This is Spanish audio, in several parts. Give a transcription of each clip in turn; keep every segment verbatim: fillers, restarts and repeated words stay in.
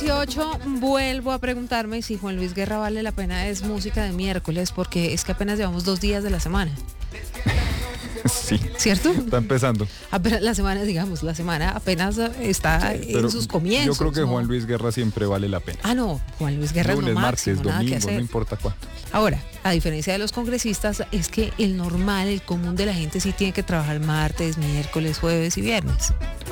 dieciocho, vuelvo a preguntarme si Juan Luis Guerra vale la pena es música de miércoles, porque es que apenas llevamos dos días de la semana. Sí. ¿Cierto? Está empezando. Apenas la semana, digamos, la semana apenas está Sí, en sus comienzos. Yo creo que ¿no? Juan Luis Guerra siempre vale la pena. Ah, no, Juan Luis Guerra Lunes, es lo máximo, martes, nada que domingo, hacer. no importa cuánto. Ahora, a diferencia de los congresistas, es que el normal, el común de la gente sí tiene que trabajar martes, miércoles, jueves y viernes.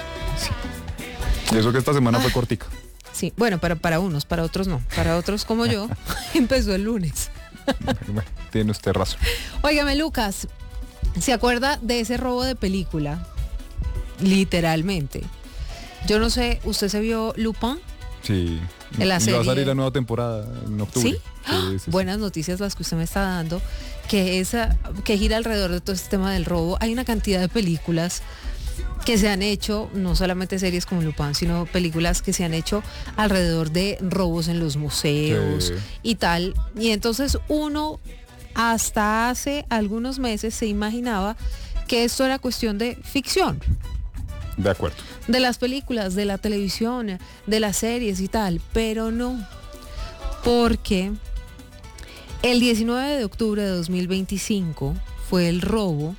Y eso que esta semana fue cortica. Sí, bueno, para, para unos, para otros no. Para otros como yo, empezó el lunes. Bueno, tiene usted razón. Óigame, Lucas, ¿se acuerda de ese robo de película? Literalmente. Yo no sé, ¿usted se vio Lupin? Sí. En la y serie. va a salir la nueva temporada en octubre. ¿Sí? Sí, sí, Buenas noticias las que usted me está dando, que esa, que gira alrededor de todo este tema del robo. Hay una cantidad de películas que se han hecho, no solamente series como Lupin, sino películas que se han hecho alrededor de robos en los museos Sí. y tal. Y entonces uno hasta hace algunos meses se imaginaba que esto era cuestión de ficción, De acuerdo. de las películas, de la televisión, de las series y tal, pero no, porque el diecinueve de octubre de dos mil veinticinco fue el robo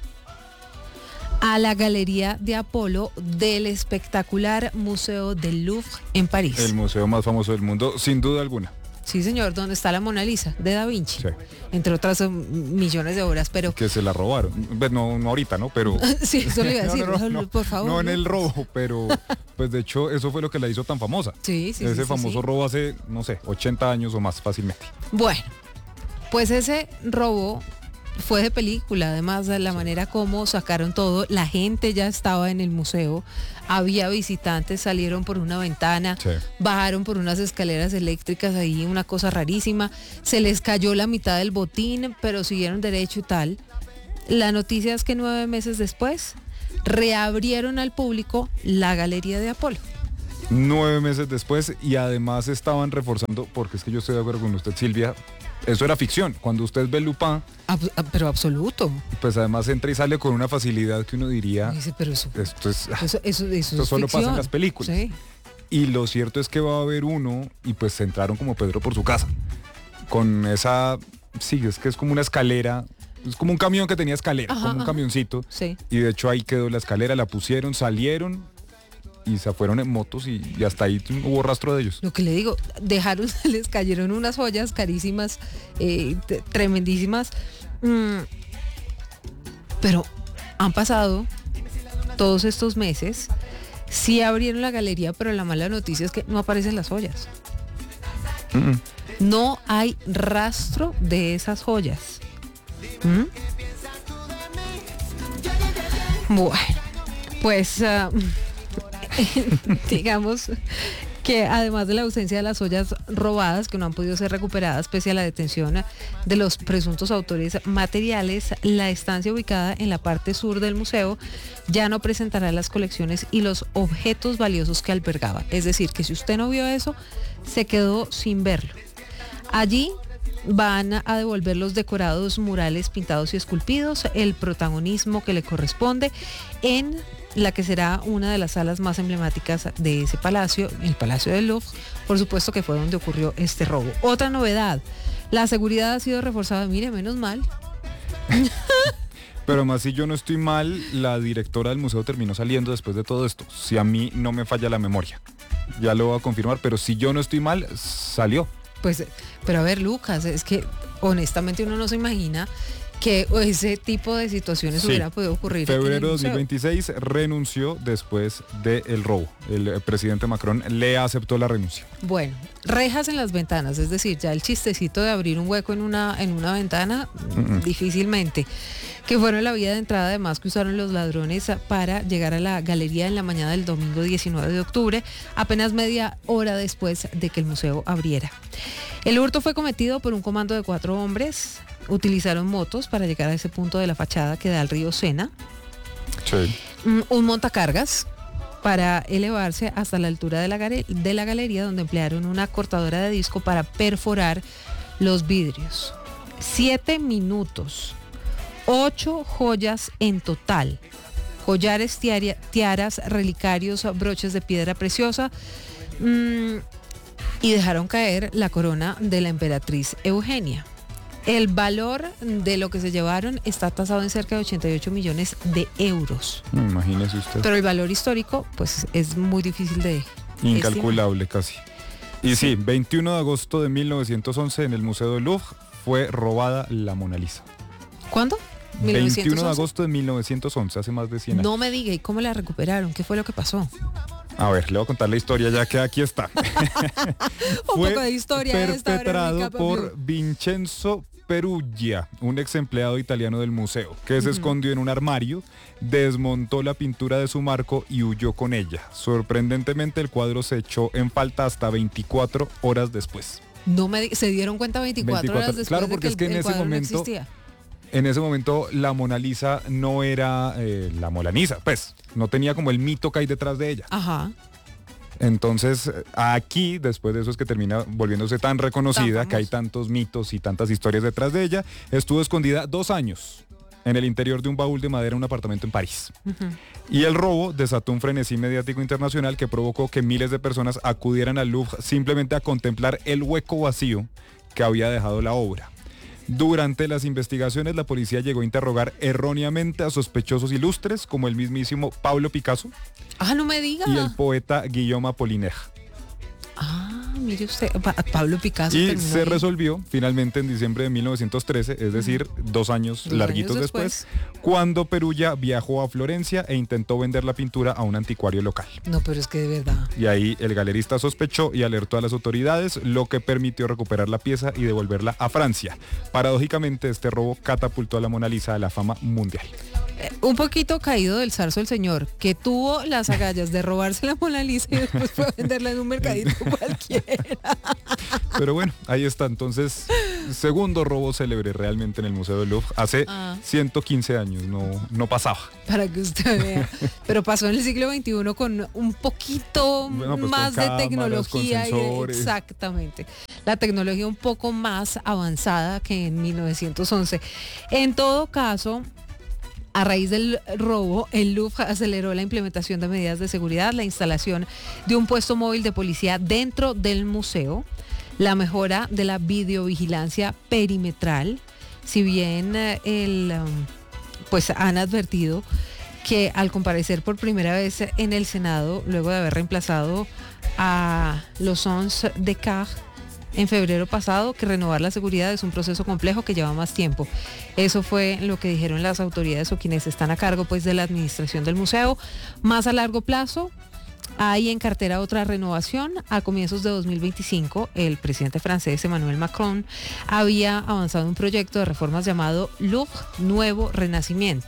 a la Galería de Apolo del espectacular Museo del Louvre en París. El museo más famoso del mundo, sin duda alguna. Sí, señor, donde está la Mona Lisa de Da Vinci, Sí. entre otras eh, millones de obras, pero Que se la robaron. Pues no, no ahorita, ¿no? Pero... sí, eso le iba a decir, No, no, no, por favor. no en ¿no? el robo, pero pues de hecho eso fue lo que la hizo tan famosa. Sí, sí, Ese sí, sí, famoso sí. robo hace, no sé, ochenta años o más fácilmente. Bueno, pues ese robo fue de película, además de la manera como sacaron todo, la gente ya estaba en el museo, había visitantes, salieron por una ventana, Sí. bajaron por unas escaleras eléctricas ahí, una cosa rarísima, se les cayó la mitad del botín, pero siguieron derecho y tal. La noticia es que nueve meses después reabrieron al público la Galería de Apolo. Nueve meses después y además estaban reforzando, porque es que yo estoy de acuerdo con usted, Silvia, eso era ficción. Cuando usted ve Lupin, Ab- pero absoluto. pues además entra y sale con una facilidad que uno diría, Dice, pero eso, esto es... eso, eso, eso Esto es solo pasa en ficción. las películas. Sí. Y lo cierto es que va a haber uno, y pues se entraron como Pedro por su casa, con esa, sí, es que es como una escalera, es como un camión que tenía escalera, Ajá, como un ajá. camioncito, Sí. y de hecho ahí quedó la escalera, la pusieron, salieron, y se fueron en motos, y, y hasta ahí hubo rastro de ellos. Lo que le digo, dejaron, les cayeron unas joyas carísimas, eh, t- tremendísimas, mm, pero han pasado todos estos meses, sí abrieron la galería, pero la mala noticia es que no aparecen las joyas. Mm, mm. No hay rastro de esas joyas. ¿Mm? Bueno, pues ah, digamos que además de la ausencia de las joyas robadas que no han podido ser recuperadas pese a la detención de los presuntos autores materiales, la estancia ubicada en la parte sur del museo ya no presentará las colecciones y los objetos valiosos que albergaba. Es decir, que si usted no vio eso, se quedó sin verlo. Allí van a devolver los decorados murales pintados y esculpidos, el protagonismo que le corresponde en la que será una de las salas más emblemáticas de ese palacio, el Palacio del Louvre, por supuesto que fue donde ocurrió este robo. Otra novedad, la seguridad ha sido reforzada, mire, menos mal. Pero más si yo no estoy mal, la directora del museo terminó saliendo después de todo esto, si a mí no me falla la memoria. Ya lo voy a confirmar, pero si yo no estoy mal, salió. Pues, pero a ver, Lucas, es que honestamente uno no se imagina que ese tipo de situaciones Sí. hubiera podido ocurrir. en el Febrero de museo. dos mil veintiséis renunció después del robo. El eh, presidente Macron le aceptó la renuncia. Bueno, rejas en las ventanas, es decir, ya el chistecito de abrir un hueco en una, en una ventana, Mm-mm. difícilmente. Que fueron la vía de entrada además que usaron los ladrones para llegar a la galería en la mañana del domingo diecinueve de octubre, apenas media hora después de que el museo abriera. El hurto fue cometido por un comando de cuatro hombres. Utilizaron motos para llegar a ese punto de la fachada que da al río Sena. Sí. Mm, Un montacargas para elevarse hasta la altura de la, gare- de la galería, donde emplearon una cortadora de disco para perforar los vidrios. Siete minutos, ocho joyas en total. Collares, tiaria- tiaras, relicarios, broches de piedra preciosa. Mm, y dejaron caer la corona de la emperatriz Eugenia. El valor de lo que se llevaron está tasado en cerca de ochenta y ocho millones de euros. Imagínese usted. Pero el valor histórico, pues, es muy difícil de Incalculable estimar. casi. Y sí, veintiuno de agosto de mil novecientos once en el Museo del Louvre fue robada la Mona Lisa. ¿Cuándo? veintiuno de agosto de mil novecientos once, hace más de cien años. No me diga, ¿y cómo la recuperaron? ¿Qué fue lo que pasó? A ver, le voy a contar la historia ya que aquí está. Un Fue poco de historia. perpetrado por Vincenzo Peruggia, un ex empleado italiano del museo, que se uh-huh. escondió en un armario, desmontó la pintura de su marco y huyó con ella. Sorprendentemente, el cuadro se echó en falta hasta veinticuatro horas después. No me se dieron cuenta veinticuatro, veinticuatro horas después. Claro, porque de que es que el, en ese momento, no en ese momento la Mona Lisa no era eh, la Mona Lisa, pues no tenía como el mito que hay detrás de ella. Ajá. Entonces, aquí, después de eso es que termina volviéndose tan reconocida, tan que hay tantos mitos y tantas historias detrás de ella. Estuvo escondida dos años en el interior de un baúl de madera en un apartamento en París. Uh-huh. Y el robo desató un frenesí mediático internacional que provocó que miles de personas acudieran al Louvre simplemente a contemplar el hueco vacío que había dejado la obra. Durante las investigaciones, la policía llegó a interrogar erróneamente a sospechosos ilustres como el mismísimo Pablo Picasso. Ah, no me diga. Y el poeta Guillaume Apollinaire. Ah, mire usted, pa- Pablo Picasso. Y se ahí. resolvió finalmente en diciembre de mil novecientos trece, es decir, uh-huh. dos años dos larguitos años después, después, cuando Peruggia viajó a Florencia e intentó vender la pintura a un anticuario local. No, pero es que de verdad. Y ahí el galerista sospechó y alertó a las autoridades, lo que permitió recuperar la pieza y devolverla a Francia. Paradójicamente, este robo catapultó a la Mona Lisa a la fama mundial. Eh, un poquito caído del zarzo el señor, que tuvo las agallas de robarse la Mona Lisa y después fue a venderla en un mercadito cualquiera. Pero bueno, ahí está. Entonces, segundo robo célebre realmente en el Museo del Louvre. Hace ah. ciento quince años, no, no pasaba. Para que usted vea. Pero pasó en el siglo veintiuno con un poquito bueno, pues más de cámaras, tecnología. Y, exactamente. La tecnología un poco más avanzada que en mil novecientos once. En todo caso, a raíz del robo, el Louvre aceleró la implementación de medidas de seguridad, la instalación de un puesto móvil de policía dentro del museo, la mejora de la videovigilancia perimetral, si bien el, pues han advertido que al comparecer por primera vez en el Senado, luego de haber reemplazado a los Onze de Car en febrero pasado, que renovar la seguridad es un proceso complejo que lleva más tiempo. Eso fue lo que dijeron las autoridades o quienes están a cargo pues de la administración del museo. Más a largo plazo, hay en cartera otra renovación. A comienzos de dos mil veinticinco, el presidente francés Emmanuel Macron había avanzado un proyecto de reformas llamado Louvre Nuevo Renacimiento.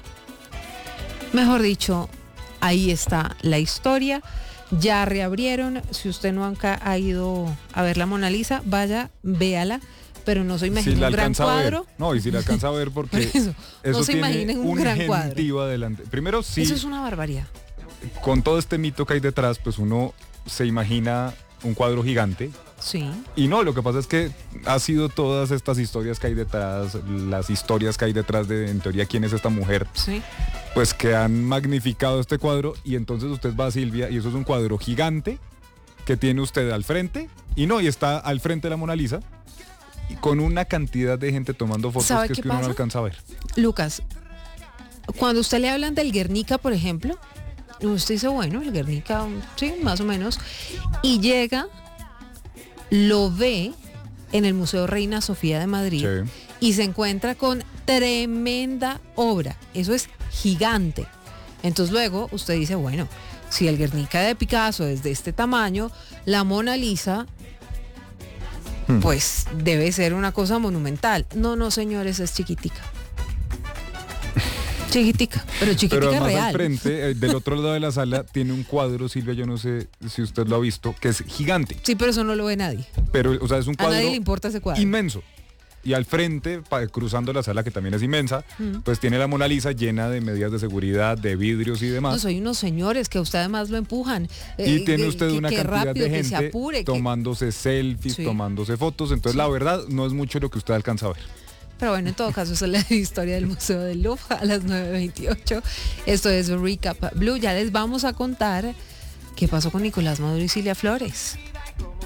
Mejor dicho, ahí está la historia. Ya reabrieron. Si usted nunca ha ido a ver la Mona Lisa, vaya, véala, pero no se imagine si un gran cuadro. No, y si la alcanza a ver porque eso, eso no se tiene imaginen un, un gran cuadro adelante. Primero sí. Eso es una barbaridad. Con todo este mito que hay detrás, pues uno se imagina un cuadro gigante. Sí. Y no, lo que pasa es que ha sido todas estas historias que hay detrás, las historias que hay detrás de, en teoría, quién es esta mujer, sí, pues que han magnificado este cuadro. Y entonces usted va a Silvia y eso es un cuadro gigante que tiene usted al frente, y no, y está al frente de la Mona Lisa, y con una cantidad de gente tomando fotos que es que uno no alcanza a ver. Lucas, cuando usted le hablan del Guernica, por ejemplo, usted dice, bueno, el Guernica, sí, más o menos, y llega, lo ve en el Museo Reina Sofía de Madrid, sí, y se encuentra con tremenda obra. Eso es gigante. Entonces luego usted dice, bueno, si el Guernica de Picasso es de este tamaño, la Mona Lisa, hmm. pues debe ser una cosa monumental. No, no, señores, es chiquitica. Chiquitica, pero chiquitica pero real. Al frente, eh, del otro lado de la sala, tiene un cuadro, Silvia, yo no sé si usted lo ha visto, que es gigante. Sí, pero eso no lo ve nadie. Pero, o sea, es un cuadro a nadie le importa ese cuadro. Inmenso. Y al frente, pa, cruzando la sala, que también es inmensa, mm. pues tiene la Mona Lisa llena de medidas de seguridad, de vidrios y demás. No, soy unos señores que a usted además lo empujan. Y eh, tiene usted que, una que cantidad rápido, de gente que se apure, tomándose que... selfies, sí, tomándose fotos. Entonces, sí, la verdad, no es mucho lo que usted alcanza a ver. Pero bueno, en todo caso, esa es la historia del Museo del Louvre a las nueve veintiocho. Esto es Recap Blue. Ya les vamos a contar qué pasó con Nicolás Maduro y Cilia Flores.